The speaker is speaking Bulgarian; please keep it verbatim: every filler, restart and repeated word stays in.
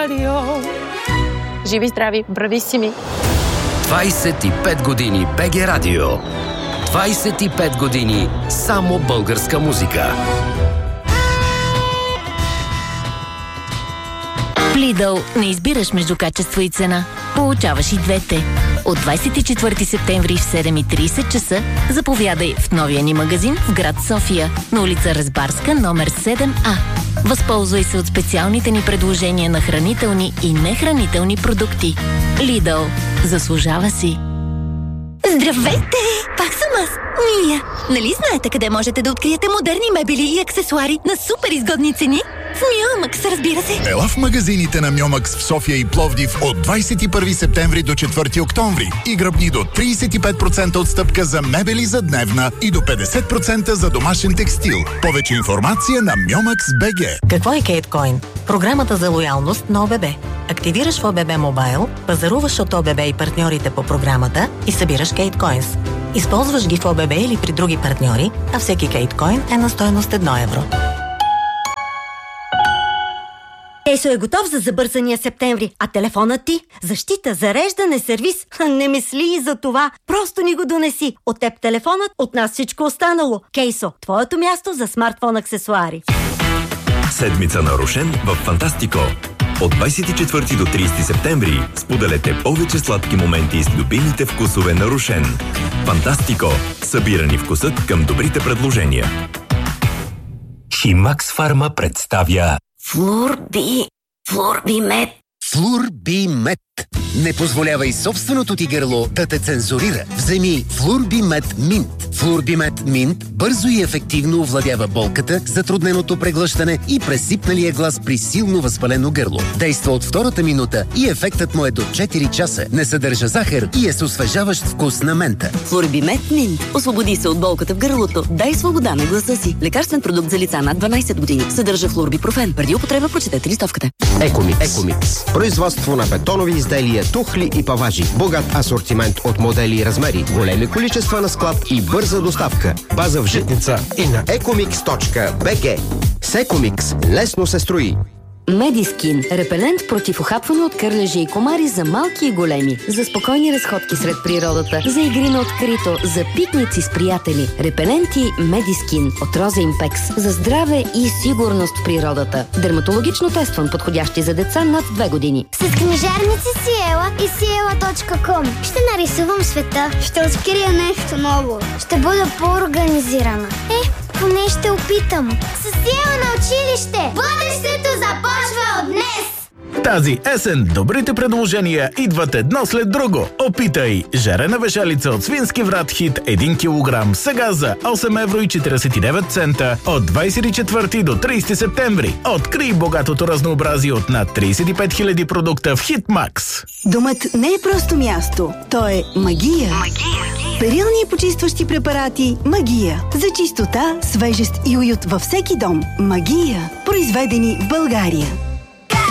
радио. Живи, здрави, брависими! двайсет и пет години БГ Радио. двайсет и пет години само българска музика. В Lidl не избираш между качество и цена. Получаваш и двете. От двайсет и четвърти септември в седем и трийсет часа заповядай в новия ни магазин в град София, на улица Разбарска, номер седем А. Възползвай се от специалните ни предложения на хранителни и нехранителни продукти. Lidl. Заслужава си. Здравейте! Пак съм аз, Мия. Нали знаете къде можете да откриете модерни мебели и аксесуари на супер изгодни цени? В Мьомакс, разбира се. Ела в магазините на Мьомакс в София и Пловдив от двайсет и първи септември до четвърти октомври и гръбни до трийсет и пет процента отстъпка за мебели за дневна и до петдесет процента за домашен текстил. Повече информация на Мьомакс точка бг. Какво е Кейткоин? Програмата за лоялност на ОББ. Активираш в ОББ Мобайл, пазаруваш от ОББ и партньорите по програмата и събираш Кейткоинс. Използваш ги в ОББ или при други партньори, а всеки Кейткоин е на стойност едно евро. Кейсо е готов за забързания септември, а телефонът ти – защита, зареждане, сервис. Не мисли и за това. Просто ни го донеси. От теб телефонът, от нас всичко останало. Кейсо – твоето място за смартфон аксесуари. Седмица на Рошен в Фантастико. От двайсет и четвърти до трийсети септември споделете повече сладки моменти с любимите вкусове на Рошен. Фантастико. Събирани вкусът към добрите предложения. Химакс Фарма представя Флурби, Флурбимет. Флурбимет. Не позволявай собственото ти гърло да те цензурира. Вземи Флурбимет Минт. Флурбимет Минт бързо и ефективно овладява болката, затрудненото преглъщане и пресипналия глас при силно възпалено гърло. Действа от втората минута и ефектът му е до четири часа. Не съдържа захар и е с освежаващ вкус на мента. Флурбимет Минт. Освободи се от болката в гърлото. Дай свобода на гласа си. Лекарствен продукт за лица над дванайсет години. Съдържа флурбипрофен. Преди употреба прочетете листовката. Екомикс. Екомикс. Производство на бетонови изделия, тухли и паважи. Богат асортимент от модели и размери. Големи количества на склад и бърза доставка. База в Житница и на екомикс точка бг. С Екомикс лесно се строи. Медискин. Репелент против ухапване от кърлежи и комари за малки и големи. За спокойни разходки сред природата. За игри на открито. За пикници с приятели. Репеленти Медискин от Роза Импекс. За здраве и сигурност в природата. Дерматологично тестван, подходящи за деца над две години. С книжарници Сиела и сиела точка ком ще нарисувам света. Ще открия нещо ново. Ще бъда по-организирана. Е, поне ще опитам. С Сиела на училище. Бъдещето започва от днес. Тази есен добрите предложения идват едно след друго. Опитай! Жарена вешалица от Свински врат Хит един килограм. Сега за осем евро и четирийсет и девет цента. От двайсет и четвърти до трийсети септември. Открий богатото разнообразие от над трийсет и пет хиляди продукта в Хитмакс. Домът не е просто място. То е магия. Магия. Перилни и почистващи препарати Магия. За чистота, свежест и уют във всеки дом. Магия. Произведени в България.